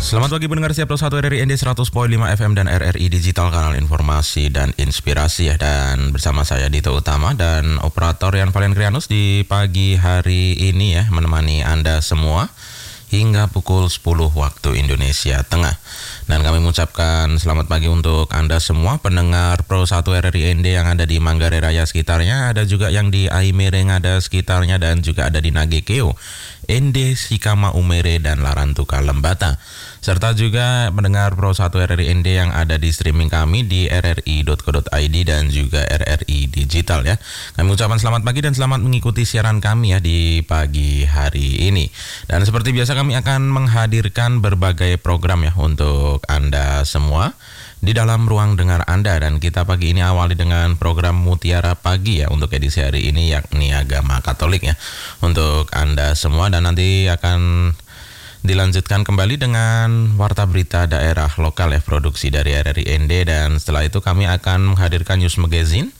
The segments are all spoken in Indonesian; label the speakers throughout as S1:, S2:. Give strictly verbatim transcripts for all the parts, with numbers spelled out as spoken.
S1: Selamat pagi pendengar setiap satu R R I N D seratus koma lima F M dan R R I Digital, kanal informasi dan inspirasi ya. Dan bersama saya Dito Utama dan operator Yan Valentrianus di pagi hari ini ya, menemani Anda semua hingga pukul sepuluh waktu Indonesia Tengah. Dan kami mengucapkan selamat pagi untuk Anda semua pendengar Pro satu R R I N D yang ada di Manggarai Raya sekitarnya, ada juga yang di Aimere ada sekitarnya, dan juga ada di Nagekeo, N D, Sikama Umere, dan Larantuka Lembata. Serta juga mendengar Pro satu R R I N D yang ada di streaming kami di r r i dot co dot i d dan juga R R I Digital ya. Kami ucapkan selamat pagi dan selamat mengikuti siaran kami ya di pagi hari ini. Dan seperti biasa kami akan menghadirkan berbagai program ya untuk Anda semua di dalam ruang dengar Anda, dan kita pagi ini awali dengan program Mutiara Pagi ya untuk edisi hari ini, yakni agama Katolik ya untuk Anda semua, dan nanti akan dilanjutkan kembali dengan warta berita daerah lokal ya produksi dari R R I N D, dan setelah itu kami akan menghadirkan News Magazine,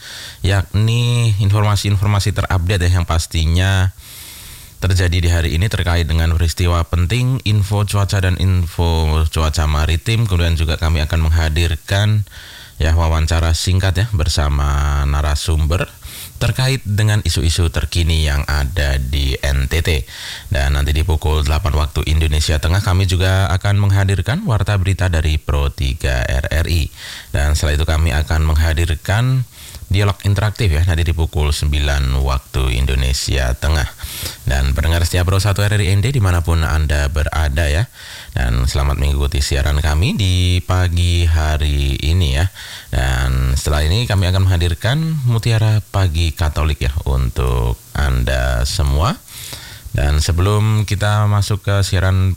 S1: yakni informasi-informasi terupdate ya yang pastinya terjadi di hari ini terkait dengan peristiwa penting, info cuaca dan info cuaca maritim. Kemudian juga kami akan menghadirkan ya wawancara singkat ya bersama narasumber terkait dengan isu-isu terkini yang ada di N T T. Dan nanti di pukul delapan waktu Indonesia Tengah kami juga akan menghadirkan warta berita dari Pro tiga R R I. Dan setelah itu kami akan menghadirkan dialog interaktif ya nanti di pukul sembilan waktu Indonesia Tengah. Dan pendengar setia Pro satu R R I N D dimanapun Anda berada ya, dan selamat mengikuti siaran kami di pagi hari ini ya. Dan setelah ini kami akan menghadirkan Mutiara Pagi Katolik ya untuk Anda semua. Dan sebelum kita masuk ke siaran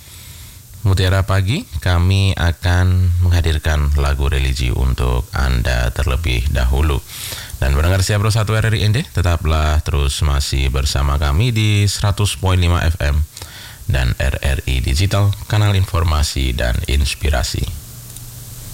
S1: Mutiara Pagi, kami akan menghadirkan lagu religi untuk Anda terlebih dahulu. Dan pendengar setia Pro satu R R I N D, tetaplah terus masih bersama kami di seratus koma lima F M dan R R I Digital, kanal informasi dan inspirasi.